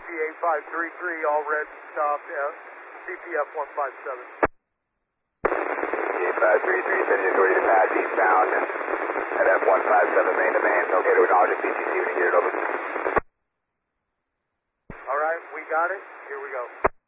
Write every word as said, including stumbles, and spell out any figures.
eight five three three, all red stopped at C P F one five seven. eight five three three, sending authority to pass eastbound at F one five seven main to main. Okay to acknowledge B T C when you get it over. All right, we got it. Here we go.